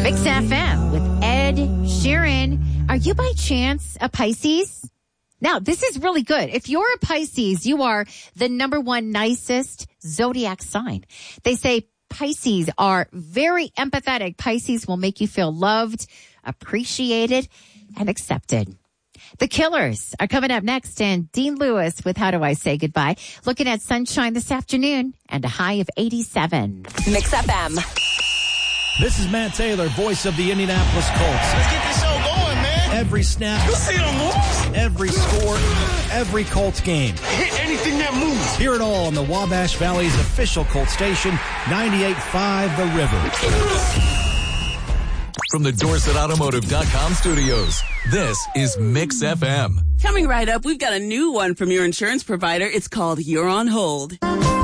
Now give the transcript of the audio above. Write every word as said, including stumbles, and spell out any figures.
Mix F M with Ed Sheeran. Are you by chance a Pisces? Now, this is really good. If you're a Pisces, you are the number one nicest zodiac sign. They say Pisces are very empathetic. Pisces will make you feel loved, appreciated, and accepted. The Killers are coming up next, and Dean Lewis with How Do I Say Goodbye? Looking at sunshine this afternoon and a high of eighty-seven. Mix F M. This is Matt Taylor, voice of the Indianapolis Colts. Let's get this show going, man. Every snap, You see them moves? every score, every Colts game. Hit anything that moves. Hear it all on the Wabash Valley's official Colts station, ninety-eight point five The River. From the Dorset Automotive dot com studios, this is Mix F M. Coming right up, we've got a new one from your insurance provider. It's called You're on Hold.